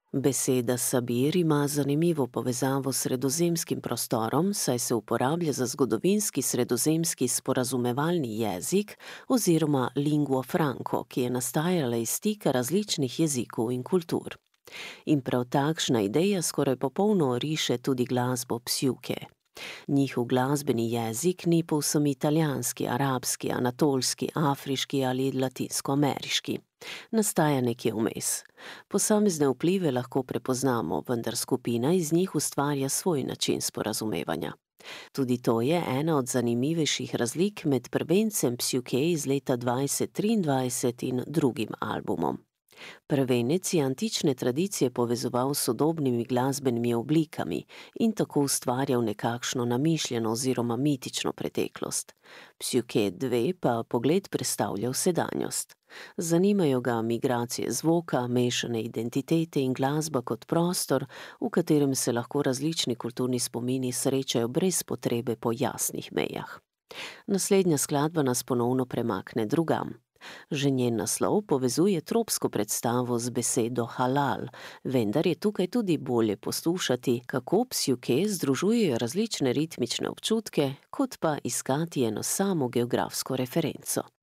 Beseda sabir ima zanimivo povezavo s sredozemskim prostorom, saj se uporablja za zgodovinski sredozemski sporazumevalni jezik oziroma linguo franco, ki je nastajala iz stika različnih jezikov in kultur. In prav takšna ideja skoraj popolno oriše tudi glasbo psjuke. Njihov glasbeni jezik ni povsem italijanski, arabski, anatolski, afriški ali latinskoameriški. Nastaja nekje vmes. Posamezne vplive lahko prepoznamo, vendar skupina iz njih ustvarja svoj način sporazumevanja. Tudi to je ena od zanimivejših razlik med prvencem psjuke iz leta 2023 in drugim albumom. Prvenec je antične tradicije povezoval s sodobnimi glasbenimi oblikami in tako ustvarjal nekakšno namišljeno oziroma mitično preteklost. Psjuke 2 pa pogled prestavlja v sedanjost. Zanimajo ga migracije zvoka, mešane identitete in glasba kot prostor, v katerem se lahko različni kulturni spomini srečajo brez potrebe po jasnih mejah. Naslednja skladba nas ponovno premakne drugam. Že njen naslov povezuje tropsko predstavo z besedo halal, vendar je tukaj tudi bolje poslušati, kako psjuke združujejo različne ritmične občutke, kot pa iskati eno samo geografsko referenco.